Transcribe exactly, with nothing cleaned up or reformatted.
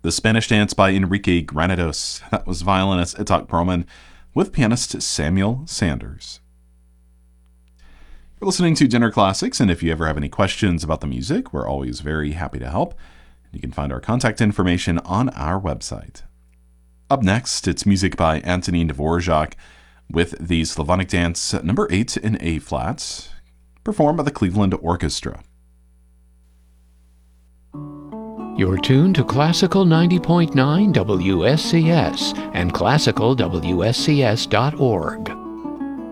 The Spanish Dance by Enrique Granados. That was violinist Itak Perlman with pianist Samuel Sanders. You're listening to Dinner Classics, and if you ever have any questions about the music, we're always very happy to help. You can find our contact information on our website. Up next, it's music by Antonín Dvorak with the Slavonic Dance number eight in A-flat, performed by the Cleveland Orchestra. You're tuned to Classical ninety point nine W S C S and classical W S C S dot org.